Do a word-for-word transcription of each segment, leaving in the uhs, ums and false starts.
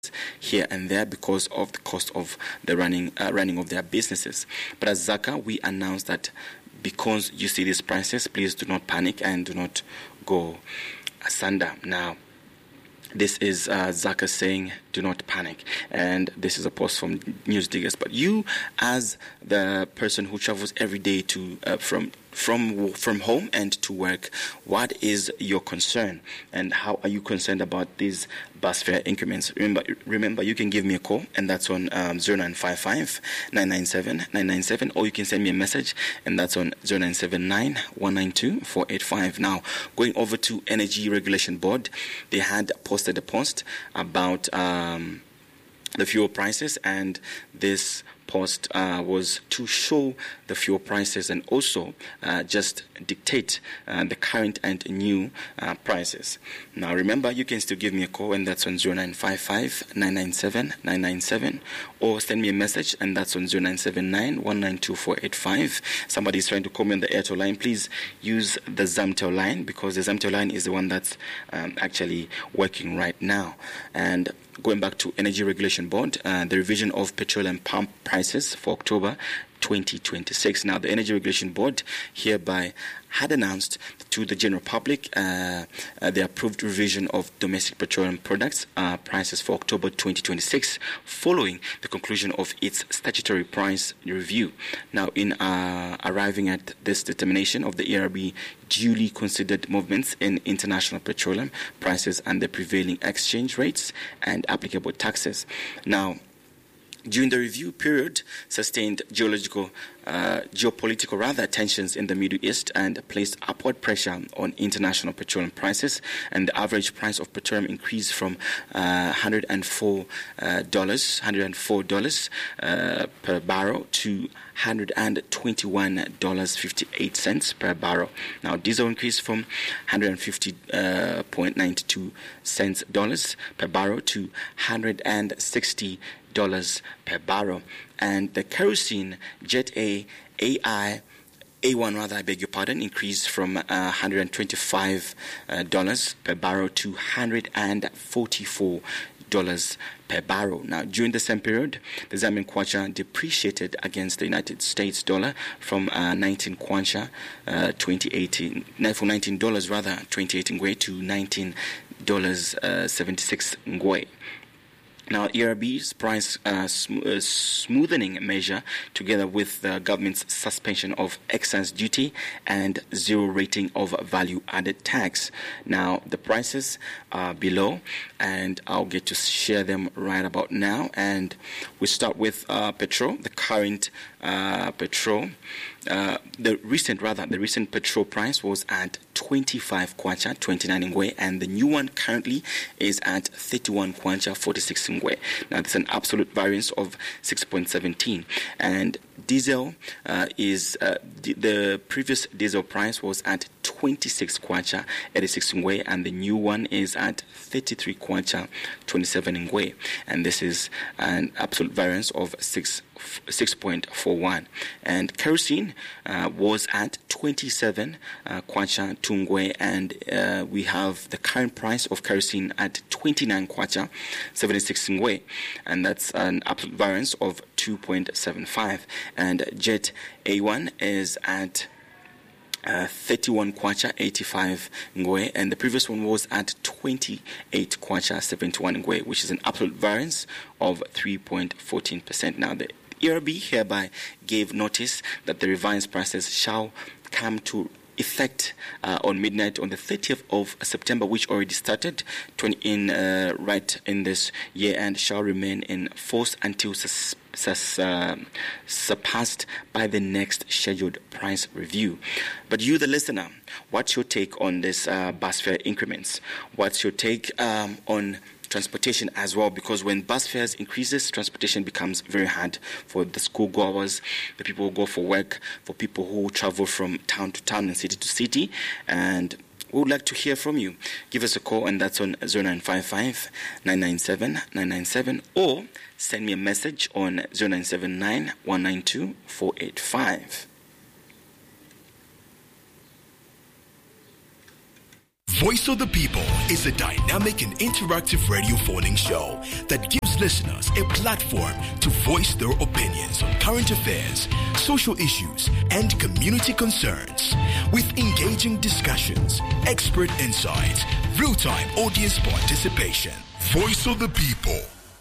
here and there because of the cost of the running uh, running of their businesses. But as Zaka, we announced that because you see these prices, please do not panic and do not go asunder. Now, this is uh, Zaka saying, do not panic. And this is a post from News Diggers. But you, as the person who travels every day to uh, from from from home and to work, what is your concern? And how are you concerned about these bus fare increments? Remember, remember, you can give me a call, and that's on um, zero nine five five, nine nine seven, nine nine seven, or you can send me a message, and that's on zero nine seven nine, one nine two, four eight five. Now, going over to Energy Regulation Board, they had posted a post about um, the fuel prices, and this post uh, was to show the fuel prices and also uh, just dictate uh, the current and new uh, prices. Now, remember, you can still give me a call, and that's on zero nine five five, nine nine seven, nine nine seven, or send me a message, and that's on zero nine seven nine, one nine two, four eight five. Somebody's trying to call me on the Airtel line. Please use the Zamtel line, because the Zamtel line is the one that's um, actually working right now. And going back to Energy Regulation Board, uh, the revision of petroleum pump prices for October twenty twenty-six. Now, the Energy Regulation Board hereby had announced to the general public uh, uh, the approved revision of domestic petroleum products uh, prices for October twenty twenty-six, following the conclusion of its statutory price review. Now, in uh, arriving at this determination of the E R B, duly considered movements in international petroleum prices and the prevailing exchange rates and applicable taxes. Now, during the review period, sustained geological, uh, geopolitical rather tensions in the Middle East and placed upward pressure on international petroleum prices, and the average price of petroleum increased from uh, one hundred four dollars, one hundred four dollars uh, per barrel to one hundred twenty-one dollars and fifty-eight cents per barrel. Now, diesel increased from one hundred fifty point nine two cents dollars per barrel to one hundred sixty dollars per barrel, and the kerosene Jet A A I A one rather, I beg your pardon, increased from uh, one hundred twenty-five dollars per barrel to one hundred forty-four dollars per barrel. Now, during the same period, the Zambian kwacha depreciated against the United States dollar from uh, nineteen kwacha uh, twenty eighteen, for nineteen dollars rather, twenty eighteen ngwe to nineteen dollars and seventy-six ngwe. Now, E R B's price uh, sm- uh, smoothing measure, together with the government's suspension of excise duty and zero rating of value-added tax. Now, the prices are below, and I'll get to share them right about now. And we start with uh, petrol, the current uh, petrol. Uh, the recent, rather, the recent petrol price was at twenty-five kwacha, twenty-nine ngwe, and the new one currently is at thirty-one kwacha, forty-six ngwe. Now, there's an absolute variance of six point one seven, and diesel uh, is uh, d- the previous diesel price was at twenty-six kwacha, eighty-six ngwe, and the new one is at thirty-three kwacha, twenty-seven ngwe, and this is an absolute variance of six. six point four one, and kerosene uh, was at twenty-seven uh, kwacha tungwe, and uh, we have the current price of kerosene at twenty-nine kwacha seventy-six ngwe, and that's an absolute variance of two point seven five. And Jet A one is at Uh, thirty-one kwacha, eighty-five ngwe, and the previous one was at twenty-eight kwacha, seventy-one ngwe, which is an absolute variance of three point one four percent. Now, the E R B hereby gave notice that the revised prices shall come to effect uh, on midnight on the thirtieth of September, which already started twenty in uh, right in this year, and shall remain in force until sus- sus- uh, surpassed by the next scheduled price review. But you, the listener, what's your take on this uh, bus fare increments? What's your take um, on transportation as well? Because when bus fares increases, transportation becomes very hard for the school goers, the people who go for work, for people who travel from town to town and city to city. And we would like to hear from you. Give us a call, and that's on zero nine five five, nine nine seven, nine nine seven, or send me a message on zero nine seven nine, one nine two, four eight five. Voice of the People is a dynamic and interactive radio phoning show that gives listeners a platform to voice their opinions on current affairs, social issues, and community concerns. With engaging discussions, expert insights, real-time audience participation. Voice of the People.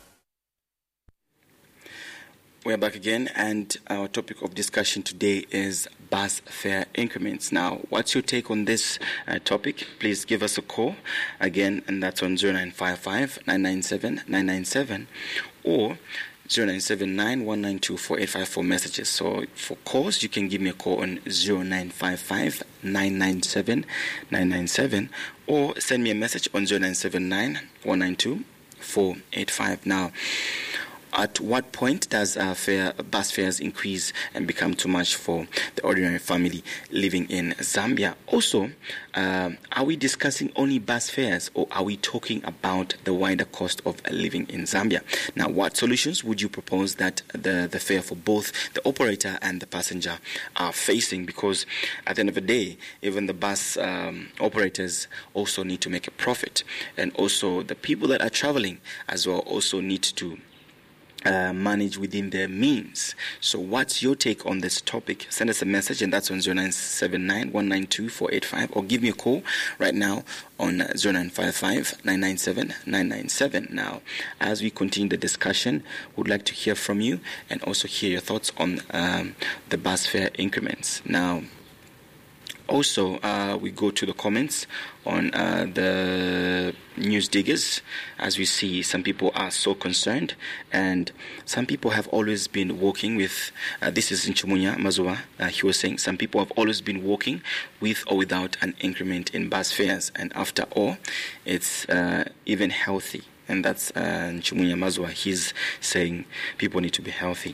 We're back again, and our topic of discussion today is bus fare increments. Now, what's your take on this uh, topic? Please give us a call again, and that's on zero nine five five, nine nine seven, nine nine seven or zero nine seven nine, one nine two, four eight five for messages. So for calls, you can give me a call on zero nine five five, nine nine seven, nine nine seven or send me a message on zero nine seven nine, one nine two, four eight five. Now, at what point does uh, fare, bus fares increase and become too much for the ordinary family living in Zambia? Also, uh, are we discussing only bus fares, or are we talking about the wider cost of living in Zambia? Now, what solutions would you propose that the, the fare for both the operator and the passenger are facing? Because at the end of the day, even the bus um, operators also need to make a profit, and also the people that are traveling as well also need to Uh, manage within their means. So what's your take on this topic? Send us a message, and that's on zero nine seven nine, one nine two, four eight five, or give me a call right now on zero nine five five, nine nine seven, nine nine seven. Now, as we continue the discussion, we'd like to hear from you and also hear your thoughts on um, the bus fare increments. Now, also, uh, we go to the comments on uh, the news diggers. As we see, some people are so concerned, and some people have always been walking with, uh, this is Nchumunya Mazua, uh, he was saying, some people have always been walking with or without an increment in bus fares, and after all, it's uh, even healthy. And that's uh, Nchumunya Mazua, he's saying people need to be healthy.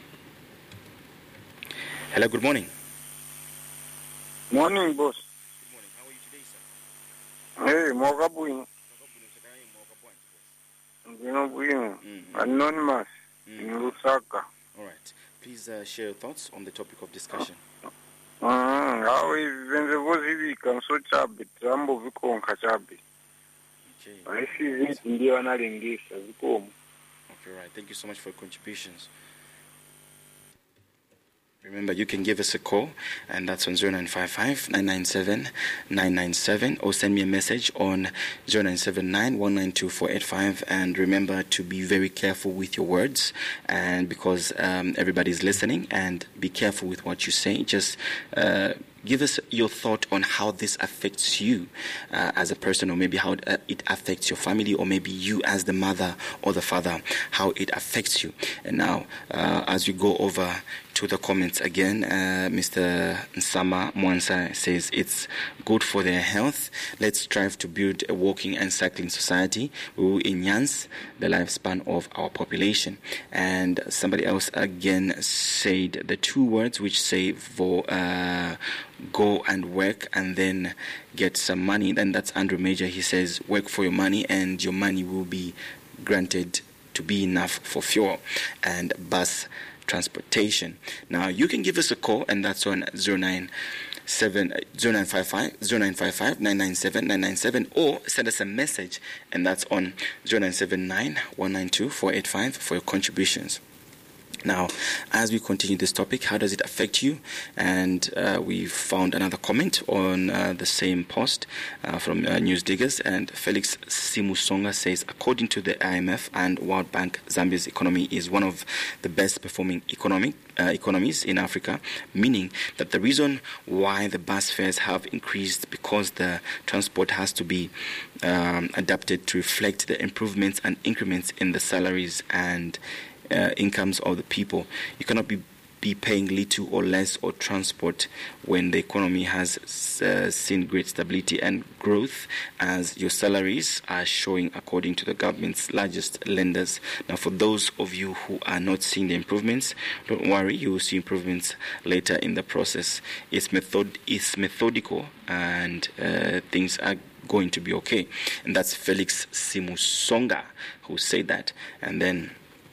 Hello, good morning. Morning, boss. Good morning. How are you today, sir? Hey, Mogabuin. Mogabuin. Anonymous in Lusaka. All right. Please uh, share your thoughts on the topic of discussion. How is Venzevozivi can so chabit, Rambo Vico Kachabi? Okay. I see it in the honor in this as home. Okay, right. Thank you so much for your contributions. Remember, you can give us a call, and that's on zero nine five five, nine nine seven, nine nine seven, or send me a message on zero nine seven nine, one nine two, four eight five. And remember to be very careful with your words, and because um, everybody's listening, and be careful with what you say. Just uh, give us your thought on how this affects you uh, as a person, or maybe how uh, it affects your family, or maybe you as the mother or the father, how it affects you. And now, uh, as we go over to the comments again, uh, Mister Nsama Mwansa says it's good for their health. Let's strive to build a walking and cycling society. We will enhance the lifespan of our population. And somebody else again said the two words which say for uh, go and work and then get some money. Then that's Andrew Major. He says work for your money, and your money will be granted to be enough for fuel and bus transportation. Now, you can give us a call, and that's on zero nine seven, zero nine five five, zero nine five five, nine nine seven, nine nine seven, or send us a message, and that's on zero nine seven nine, one nine two, four eight five for your contributions. Now, as we continue this topic, how does it affect you? And uh, we found another comment on uh, the same post uh, from uh, News Diggers, and Felix Simusonga says, according to the I M F and World Bank, Zambia's economy is one of the best performing economic uh, economies in Africa, meaning that the reason why the bus fares have increased because the transport has to be um, adapted to reflect the improvements and increments in the salaries and Uh, incomes of the people. You cannot be be paying little or less or transport when the economy has uh, seen great stability and growth, as your salaries are showing according to the government's largest lenders. Now, for those of you who are not seeing the improvements, don't worry, you will see improvements later in the process. It's method it's methodical, and uh, things are going to be okay. And that's Felix Simusonga who said that. And then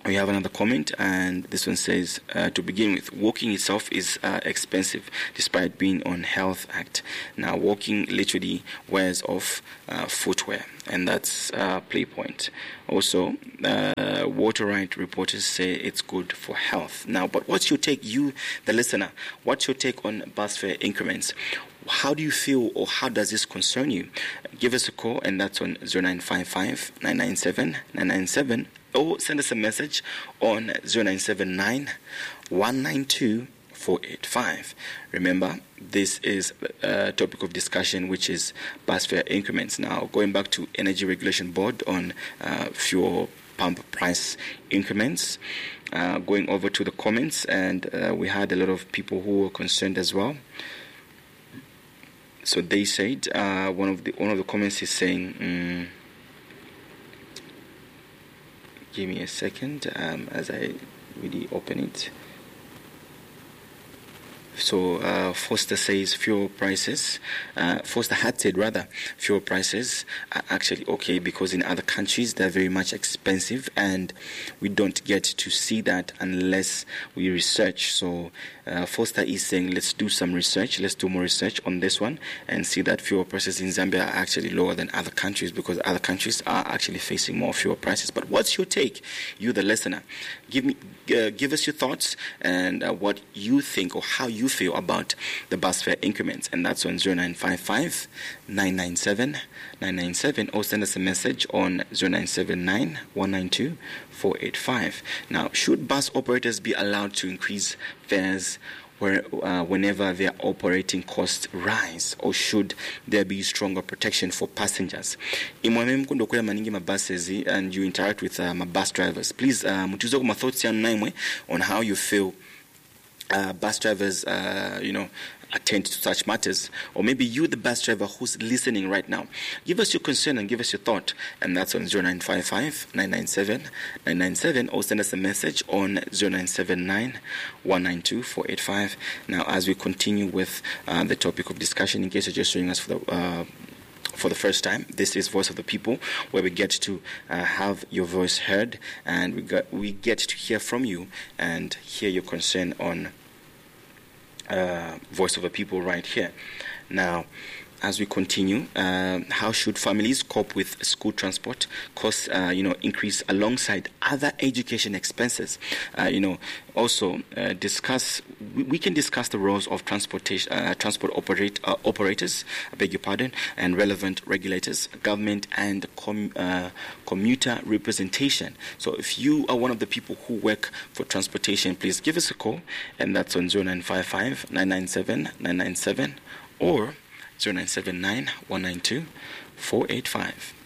We have another comment, and this one says, uh, to begin with, walking itself is uh, expensive despite being on Health Act. Now, walking literally wears off uh, footwear, and that's uh, play point. Also, uh, water right reporters say it's good for health. Now, but what's your take, you, the listener? What's your take on bus fare increments? How do you feel, or how does this concern you? Give us a call, and that's on zero nine five five, nine nine seven, nine nine seven, or send us a message on zero nine seven nine, one nine two, four eight five. Remember, this is a topic of discussion, which is bus fare increments. Now, going back to Energy Regulation Board on uh, fuel pump price increments, uh, going over to the comments, and uh, we had a lot of people who were concerned as well. So they said, uh, one of the one of the comments is saying, um, give me a second um, as I really open it. So uh, Foster says fuel prices, uh, Foster had said rather, fuel prices are actually okay because in other countries they're very much expensive, and we don't get to see that unless we research. So uh, Foster is saying, let's do some research, let's do more research on this one and see that fuel prices in Zambia are actually lower than other countries, because other countries are actually facing more fuel prices. But what's your take, you the listener? Give me, uh, give us your thoughts and uh, what you think or how you feel about the bus fare increments, and that's on zero nine five five, nine nine seven, nine nine seven, or send us a message on zero nine seven nine, one nine two, four eight five. Now, should bus operators be allowed to increase fares where, uh, whenever their operating costs rise, or should there be stronger protection for passengers? Imwame mkundo kwa maningi mabusses and you interact with uh, my bus drivers. Please, uh, mutuzo kuma thoughts yanu naimwe on how you feel uh, bus drivers, uh, you know, attend to such matters, or maybe you, the bus driver who's listening right now. Give us your concern and give us your thought, and that's on zero nine five five, nine nine seven, nine nine seven, or send us a message on zero nine seven nine, one nine two, four eight five. Now, as we continue with uh, the topic of discussion, in case you're just joining us for the uh, for the first time, this is Voice of the People, where we get to uh, have your voice heard, and we got, we get to hear from you and hear your concern on uh, Voice of the People right here. Now, as we continue, uh, how should families cope with school transport costs, uh, you know, increase alongside other education expenses? Uh, you know, also uh, discuss, we, we can discuss the roles of transportation, uh, transport operate, uh, operators, I beg your pardon, and relevant regulators, government, and com, uh, commuter representation. So if you are one of the people who work for transportation, please give us a call, and that's on zero nine five five, nine nine seven, nine nine seven, or zero nine seven nine, one nine two, four eight five.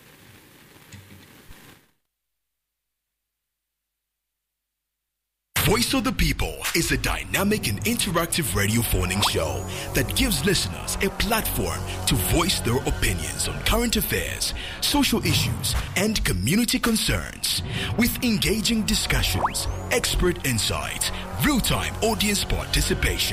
Voice of the People is a dynamic and interactive radio phoning show that gives listeners a platform to voice their opinions on current affairs, social issues, and community concerns. With engaging discussions, expert insights, real-time audience participation.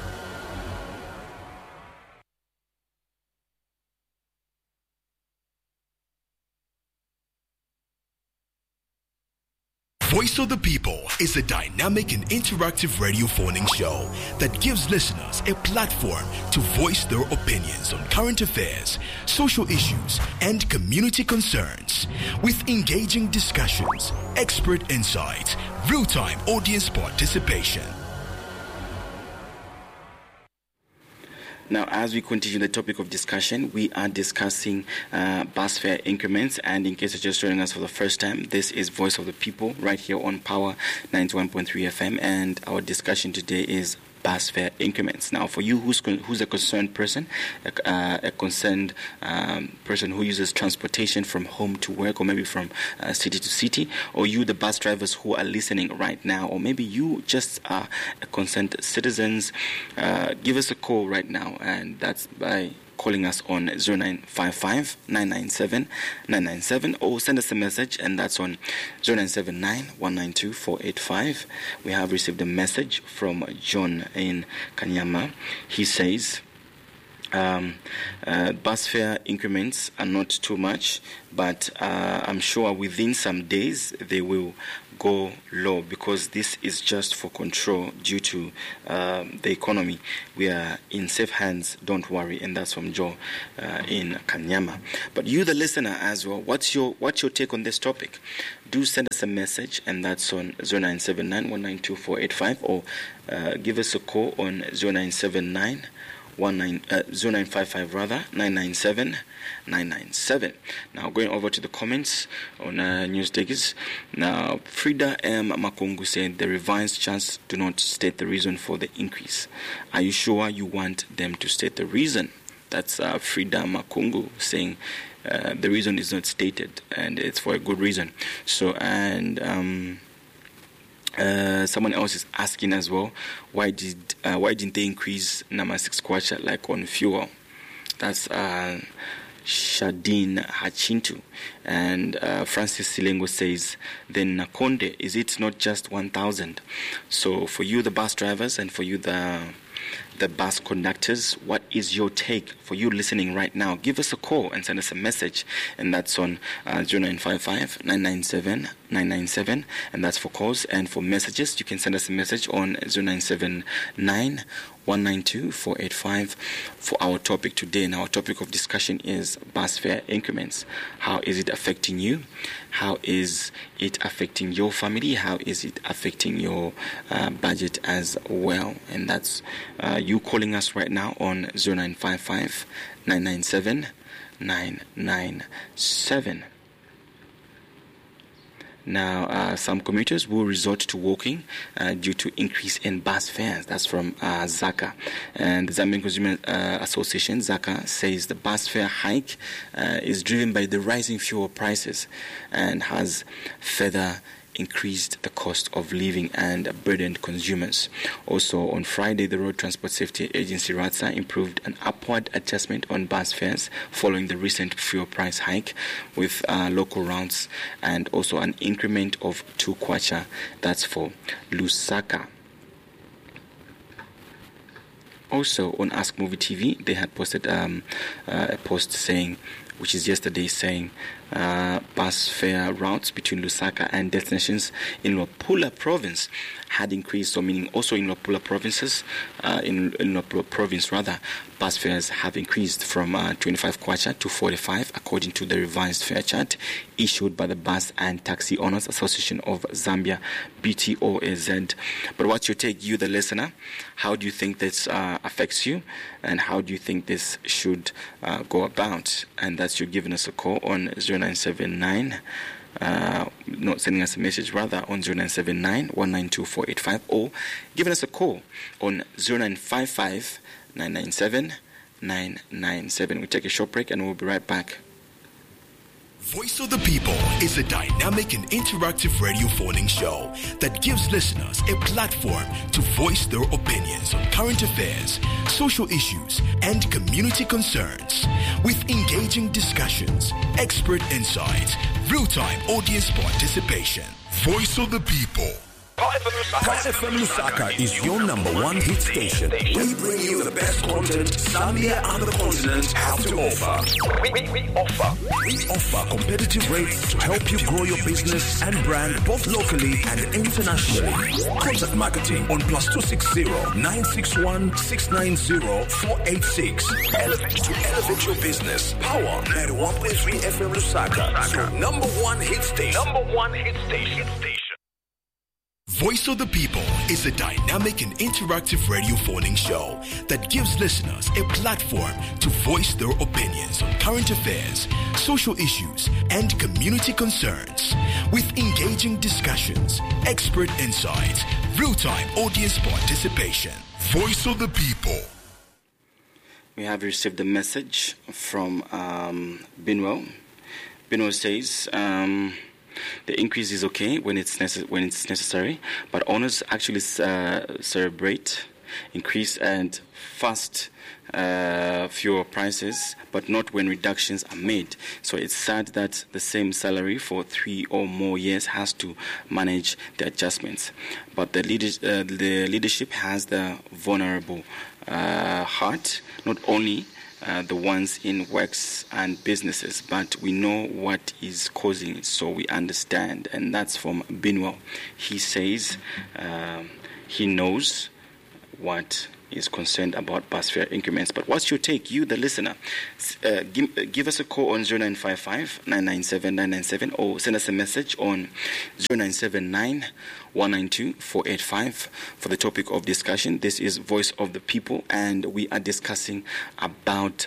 Voice of the People is a dynamic and interactive radio phoning show that gives listeners a platform to voice their opinions on current affairs, social issues, and community concerns. With engaging discussions, expert insights, real-time audience participation. Now, as we continue the topic of discussion, we are discussing uh, bus fare increments. And in case you're just joining us for the first time, this is Voice of the People right here on Power ninety-one point three F M. And our discussion today is bus fare increments. Now, for you who's con- who's a concerned person, a, uh, a concerned um, person who uses transportation from home to work, or maybe from uh, city to city, or you, the bus drivers who are listening right now, or maybe you just are a concerned citizens, uh, give us a call right now, and that's by calling us on zero nine five five, nine nine seven, nine nine seven, or send us a message, and that's on zero nine seven nine, one nine two, four eight five. We have received a message from John in Kanyama. He says, Um, uh, bus fare increments are not too much, but uh, I'm sure within some days they will go low, because this is just for control due to um, the economy. We are in safe hands, don't worry. And that's from Joe uh, in Kanyama. But you, the listener, as well, what's your what's your take on this topic? Do send us a message, and that's on zero nine seven nine one nine two four eight five, or uh, give us a call on zero nine seven nine One nine uh, zero nine five five rather nine nine seven nine nine seven. Now going over to the comments on uh, news takers. Now Frida M Makungu said the revised charts do not state the reason for the increase. Are you sure you want them to state the reason? That's uh, Frida Makungu saying uh, the reason is not stated, and it's for a good reason. So and. Um, Uh, someone else is asking as well, why did uh, why didn't they increase number six kwacha like on fuel? That's uh, Shadin Hachintu. And uh, Francis Silengo says, then Nakonde, is it not just one thousand? So for you, the bus drivers, and for you, the the bus conductors, what is your take? For you listening right now, give us a call and send us a message, and that's on uh, zero nine five five nine nine seven nine nine seven, and that's for calls. And for messages, you can send us a message on zero nine seven nine one nine two four eight five for our topic today. And our topic of discussion is bus fare increments. How is it affecting you? How is it affecting your family? How is it affecting your uh, budget as well? And that's uh, you calling us right now on zero nine five five nine nine seven nine nine seven. Now, uh, some commuters will resort to walking uh, due to increase in bus fares. That's from uh, Zaka. And the Zambian Consumer uh, Association, Zaka, says the bus fare hike uh, is driven by the rising fuel prices and has further increased the cost of living and burdened consumers. Also, on Friday, the Road Transport Safety Agency, R A T S A, improved an upward adjustment on bus fares following the recent fuel price hike with uh, local routes, and also an increment of two kwacha. That's for Lusaka. Also, on Ask Movie T V, they had posted um, uh, a post saying, which is yesterday, saying uh, bus fare routes between Lusaka and destinations in Luapula province had increased. So meaning also in Luapula provinces, uh, in, in Luapula province rather, bus fares have increased from uh, twenty-five kwacha to forty-five, according to the revised fare chart issued by the Bus and Taxi Owners Association of Zambia, B T O A Z. But what's your take, you the listener? How do you think this uh, affects you, and how do you think this should uh, go about? And that's you giving us a call on zero nine seven nine, uh, not sending us a message rather, on zero nine seven nine one nine two four eight five, or giving us a call on zero nine five five nine nine seven nine nine seven. We take a short break and we'll be right back. Voice of the People is a dynamic and interactive radio phoning show that gives listeners a platform to voice their opinions on current affairs, social issues, and community concerns. With engaging discussions, expert insights, real-time audience participation. Voice of the People. Hot F M Lusaka is your number one hit station. We bring you the best content Zambia and the continent have to offer. We, we, we offer. We offer competitive rates to help you grow your business and brand both locally and internationally. Contact marketing on plus two six zero nine six one six nine zero four eight six. Elevate to elevate your business. Power ninety-one point three F M Lusaka. So number one hit station. Number one hit station. Voice of the People is a dynamic and interactive radio phoning show that gives listeners a platform to voice their opinions on current affairs, social issues, and community concerns. With engaging discussions, expert insights, real-time audience participation. Voice of the People. We have received a message from um, Binwell. Binwell says, um, the increase is okay when it's necess- when it's necessary, but owners actually uh, celebrate increase and fast uh, fuel prices, but not when reductions are made. So it's sad that the same salary for three or more years has to manage the adjustments. But the, leader- uh, the leadership has the vulnerable uh, heart, not only uh, the ones in works and businesses, but we know what is causing it, so we understand. And that's from Binwell. He says uh, he knows what is concerned about bus fare increments. But what's your take, you the listener? Uh, give, give us a call on zero nine five five, nine nine seven, nine nine seven or send us a message on zero nine seven nine, one nine two, four eight five for the topic of discussion. This is Voice of the People, and we are discussing about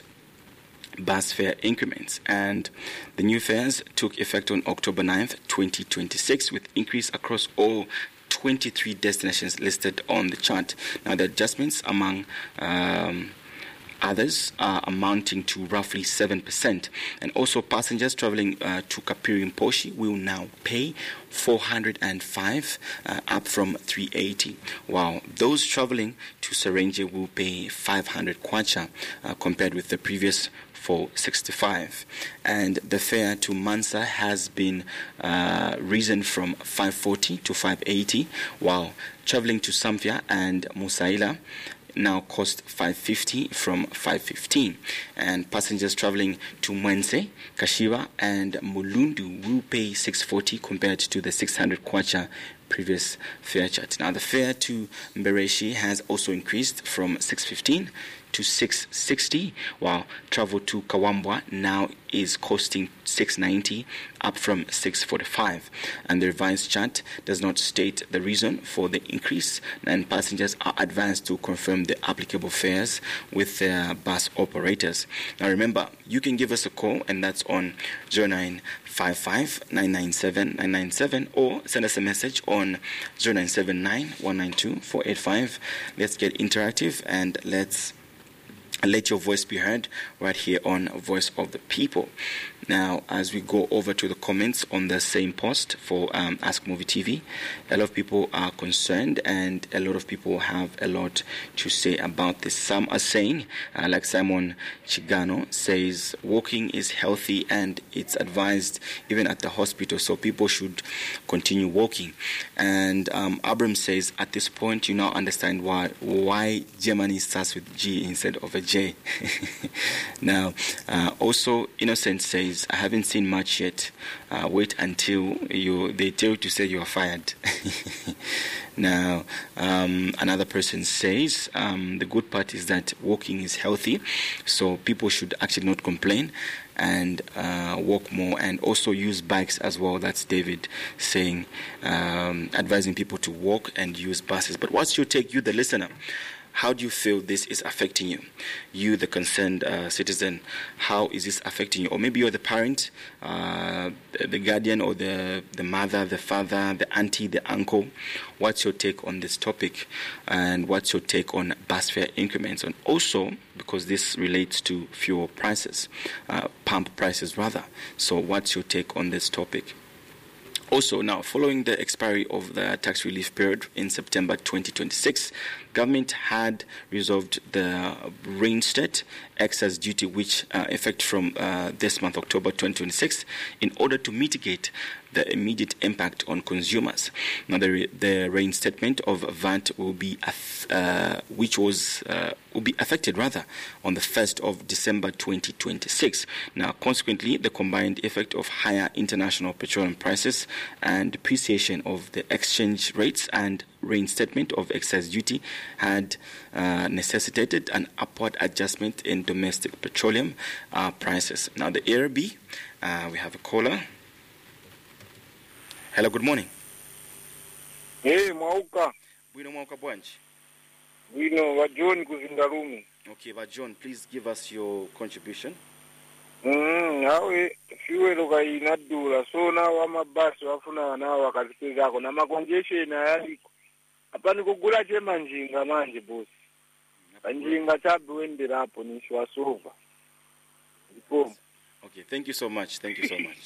bus fare increments. And the new fares took effect on October ninth, twenty twenty-six, with increase across all twenty-three destinations listed on the chart. Now, the adjustments, among um, others, are amounting to roughly seven percent. And also, passengers traveling uh, to Kapiri Mposhi will now pay four hundred five, uh, up from three hundred eighty, while those traveling to Serenje will pay five hundred kwacha, uh, compared with the previous four hundred sixty-five. And the fare to Mansa has been uh, risen from five hundred forty to five hundred eighty, while traveling to Samfya and Musaila now cost five hundred fifty from five hundred fifteen. And passengers traveling to Mwense, Kashiwa and Mulundu will pay six hundred forty compared to the six hundred kwacha previous fare chart. Now, the fare to Mbereshi has also increased from six hundred fifteen to six hundred sixty, while travel to Kawambwa now is costing six hundred ninety, up from six hundred forty-five. And the revised chart does not state the reason for the increase, and passengers are advised to confirm the applicable fares with their bus operators. Now, remember, you can give us a call, and that's on zero nine five five, nine nine seven, nine nine seven, or send us a message on zero nine seven nine, one nine two, four eight five. Let's get interactive, and let's let your voice be heard right here on Voice of the People. Now, as we go over to the comments on the same post for um, Ask Movie T V, a lot of people are concerned, and a lot of people have a lot to say about this. Some are saying, uh, like Simon Chigano says, walking is healthy and it's advised even at the hospital, so people should continue walking. And um, Abram says, at this point, you now understand why why Germany starts with G instead of a J. Now, uh, also, Innocent says, I haven't seen much yet. Uh, wait until you they tell you to say you are fired. Now, um, another person says, um, the good part is that walking is healthy, so people should actually not complain and uh, walk more, and also use bikes as well. That's David saying, um, advising people to walk and use buses. But what's your take, you the listener? How do you feel this is affecting you? You, the concerned uh, citizen, how is this affecting you? Or maybe you're the parent, uh, the, the guardian, or the, the mother, the father, the auntie, the uncle. What's your take on this topic? And what's your take on bus fare increments? And also, because this relates to fuel prices, uh, pump prices rather. So what's your take on this topic? Also, now, following the expiry of the tax relief period in September twenty twenty-six, government had resolved the reinstate excise duty, which uh, effect from uh, this month, October twenty twenty-six, in order to mitigate the immediate impact on consumers. Now, the, re- the reinstatement of V A T will be, aff- uh, which was uh, will be affected rather on the first of December twenty twenty-six. Now, consequently, the combined effect of higher international petroleum prices and depreciation of the exchange rates and reinstatement of excise duty had uh, necessitated an upward adjustment in domestic petroleum uh, prices. Now, the A R B, uh, we have a caller. Hello, good morning. Hey, Mauka. Bwino Mauka Bwanch. Bwino, wa John Kuzingarumu. Okay, but John, please give us your contribution. Mm, hawe fuel ka inadula so na wa mabasi wafuna na wakazikeza ko na makonjeshe na yaliko apani kugula je manjinga manje boss manjinga tabu wendera hapo ni shwasova ndipo. Okay, thank you so much, thank you so much.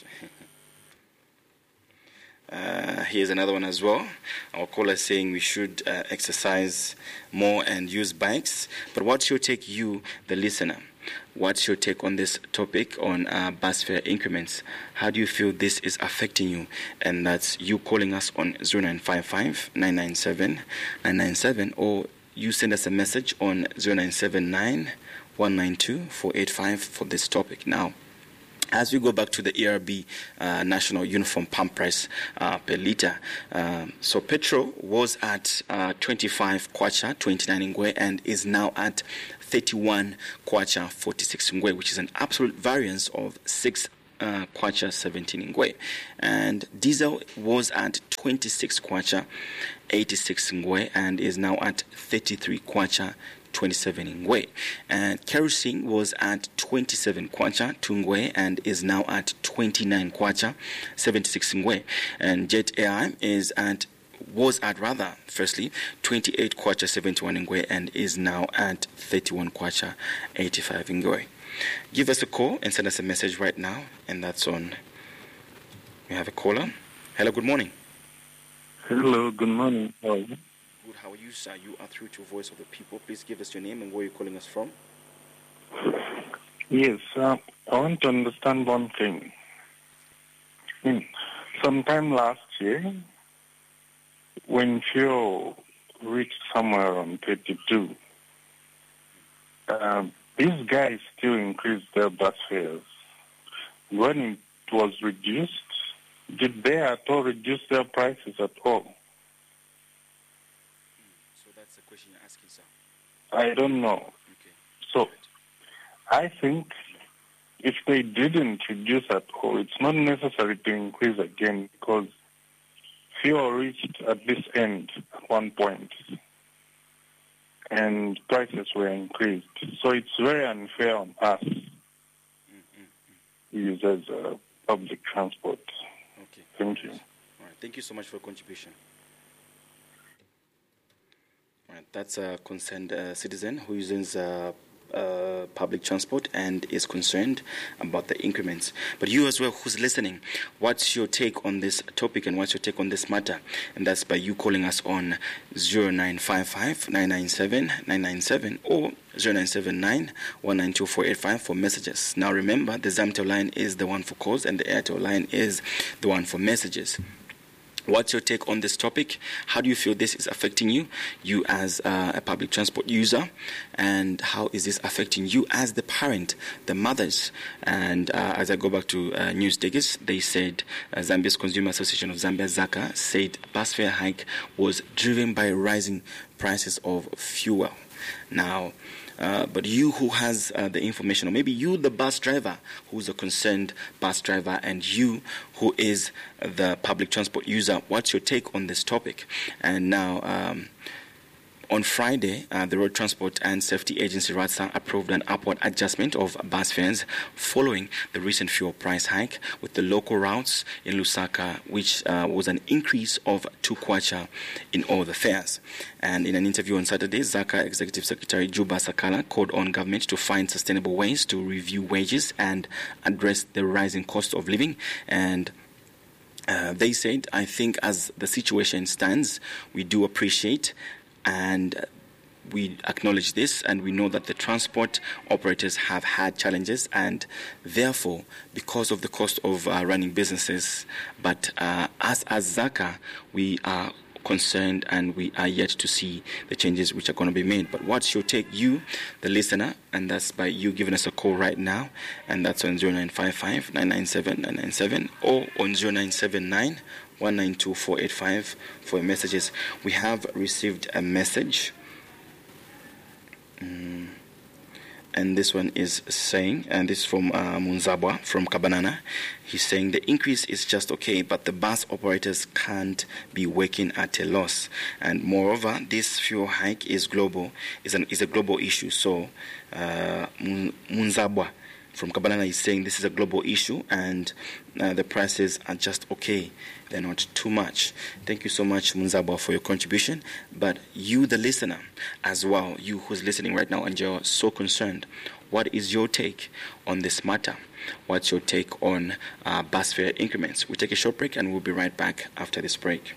Uh, here's another one as well. Our caller is saying we should uh, exercise more and use bikes. But what's your take, you, the listener? What's your take on this topic on uh, bus fare increments? How do you feel this is affecting you? And that's you calling us on zero nine five five, nine nine seven, nine nine seven, or you send us a message on zero nine seven nine, one nine two, four eight five for this topic. Now, as we go back to the E R B uh, national uniform pump price uh, per litre, um, so petrol was at uh, twenty-five kwacha, twenty-nine ngwe, and is now at thirty-one kwacha, forty-six ngwe, which is an absolute variance of six uh, kwacha, seventeen ngwe. And diesel was at twenty-six kwacha, eighty-six ngwe, and is now at thirty-three kwacha, twenty-seven ngwe. And kerosene was at twenty-seven kwacha, two ngwe, and is now at twenty-nine kwacha, seventy-six ngwe. And jet air is at was at rather firstly twenty-eight kwacha, seventy-one ngwe, and is now at thirty-one kwacha, eighty-five ngwe. Give us a call and send us a message right now, and that's on. We have a caller. Hello, good morning. Hello, good morning. How are you? Good, how are you, sir? You are through to Voice of the People. Please give us your name and where you're calling us from. Yes, uh, I want to understand one thing. Hmm. Sometime last year, when fuel reached somewhere around thirty-two, uh, these guys still increased their bus fares. When it was reduced, did they at all reduce their prices at all? So that's the question you're asking, sir? I don't know. Okay. So I think if they didn't reduce at all, it's not necessary to increase again because fuel reached at this end at one point and prices were increased. So it's very unfair on us Mm-hmm. users of uh, public transport. Okay. Thank you. All right. Thank you so much for your contribution. All right. That's a concerned uh, citizen who uses uh, uh, public transport and is concerned about the increments. But you as well, who's listening, what's your take on this topic and what's your take on this matter? And that's by you calling us on zero nine five five, nine nine seven, nine nine seven or zero nine seven nine, one nine two, four eight five for messages. Now remember, the Zamtel line is the one for calls and the Airtel line is the one for messages. What's your take on this topic? How do you feel this is affecting you, you as uh, a public transport user? And how is this affecting you as the parent, the mothers? And uh, as I go back to uh, News Diggers, they said uh, Zambia's Consumer Association of Zambia, ZACA, said bus fare hike was driven by rising prices of fuel. Now, Uh, but you who has uh, the information, or maybe you, the bus driver, who's a concerned bus driver, and you who is the public transport user, what's your take on this topic? And now, um, on Friday, uh, the Road Transport and Safety Agency, RATSA, approved an upward adjustment of bus fares following the recent fuel price hike, with the local routes in Lusaka, which uh, was an increase of two kwacha in all the fares. And in an interview on Saturday, ZACA Executive Secretary Juba Sakala called on government to find sustainable ways to review wages and address the rising cost of living. And uh, they said, I think as the situation stands, we do appreciate and we acknowledge this, and we know that the transport operators have had challenges, and therefore, because of the cost of uh, running businesses, but uh, us as ZACA, we are concerned and we are yet to see the changes which are going to be made. But what's your take, you, the listener, and that's by you giving us a call right now, and that's on zero nine five five, nine nine seven, nine nine seven or on zero nine seven nine, one nine two, four eight five for messages. We have received a message, mm. and this one is saying, and this is from uh, Munzabwa from Kabanana. He's saying the increase is just okay, but the bus operators can't be working at a loss. And moreover, this fuel hike is global, is an is a global issue. So uh, Munzabwa from Kabanana is saying this is a global issue, and uh, the prices are just okay. They're not too much. Thank you so much, Munzabwa, for your contribution. But you, the listener, as well, you who's listening right now and you're so concerned, what is your take on this matter? What's your take on uh, bus fare increments? We'll take a short break and we'll be right back after this break.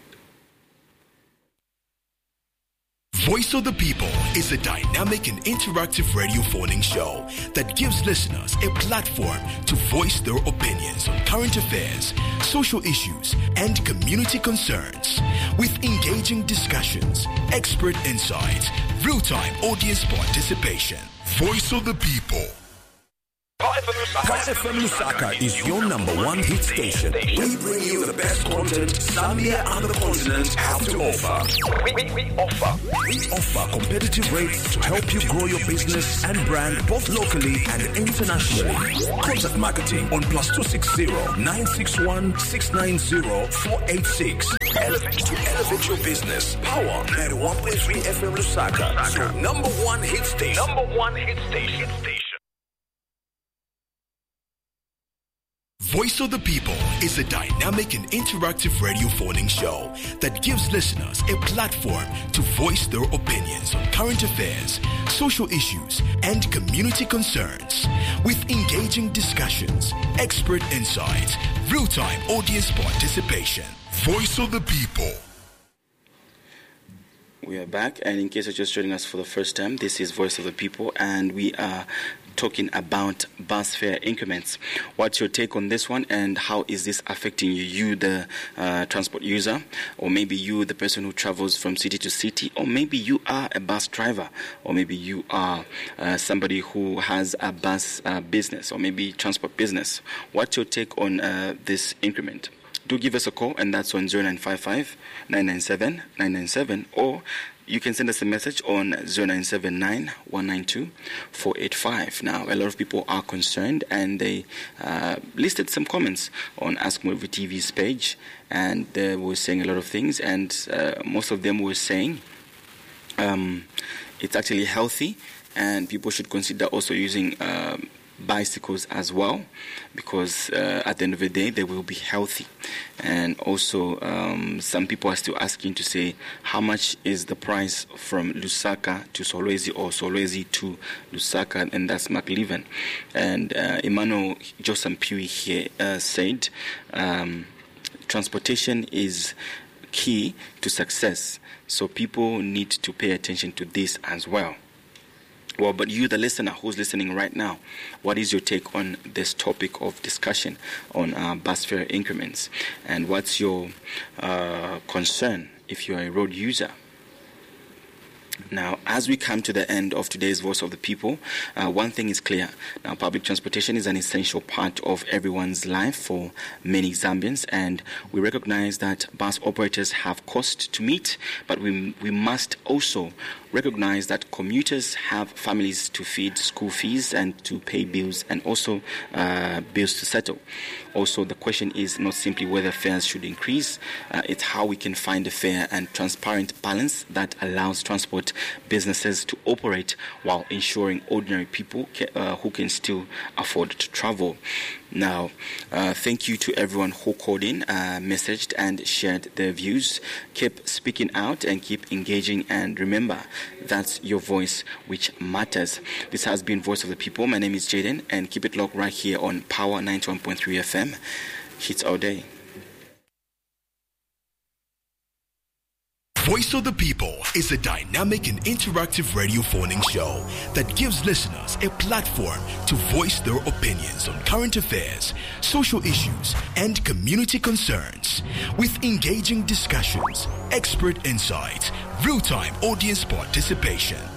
Voice of the People is a dynamic and interactive radio phoning show that gives listeners a platform to voice their opinions on current affairs, social issues, and community concerns. With engaging discussions, expert insights, real-time audience participation. Voice of the people. Power F M Lusaka is your number one hit station. We bring you the best content Zambia and the continent have to offer. We, we, we offer. We offer competitive rates to help you grow your business and brand both locally and internationally. Contact marketing on plus two six zero nine six one six nine zero four eight six. Elevate to elevate your business. Power ninety-one point three F M Lusaka. So number one hit station. Number one hit station. Voice of the People is a dynamic and interactive radio phoning show that gives listeners a platform to voice their opinions on current affairs, social issues, and community concerns. With engaging discussions, expert insights, real-time audience participation. Voice of the People. We are back, and in case you're just joining us for the first time, this is Voice of the People, and we are talking about bus fare increments. What's your take on this one, and how is this affecting you, you the uh, transport user, or maybe you, the person who travels from city to city, or maybe you are a bus driver, or maybe you are uh, somebody who has a bus uh, business, or maybe transport business. What's your take on uh, this increment? Do give us a call, and that's on zero nine five five nine nine seven nine nine seven, or you can send us a message on zero nine seven nine one nine two four eight five. Now, a lot of people are concerned, and they uh, listed some comments on Ask Movie T V's page, and they were saying a lot of things, and uh, most of them were saying um, it's actually healthy, and people should consider also using um, bicycles as well, because uh, at the end of the day they will be healthy. And also um, some people are still asking to say how much is the price from Lusaka to Solwezi, or Solwezi to Lusaka, and that's McLeven. And uh, Emmanuel Josampui here uh, said um, transportation is key to success, so people need to pay attention to this as well. Well, but you, the listener who's listening right now, what is your take on this topic of discussion on uh, bus fare increments? And what's your uh, concern if you're a road user? Now, as we come to the end of today's Voice of the People, uh, one thing is clear. Now, public transportation is an essential part of everyone's life for many Zambians, and we recognize that bus operators have costs to meet, but we we must also recognize that commuters have families to feed, school fees, and to pay bills, and also uh, bills to settle. Also, the question is not simply whether fares should increase, uh, it's how we can find a fair and transparent balance that allows transport businesses to operate while ensuring ordinary people ca- uh, who can still afford to travel. Now, uh, thank you to everyone who called in, uh, messaged, and shared their views. Keep speaking out and keep engaging, and remember, that's your voice which matters. This has been Voice of the People. My name is Jaden, and keep it locked right here on Power ninety-one point three F M. Hits all day. Voice of the People is a dynamic and interactive radio phoning show that gives listeners a platform to voice their opinions on current affairs, social issues, and community concerns. With engaging discussions, expert insights, real-time audience participation.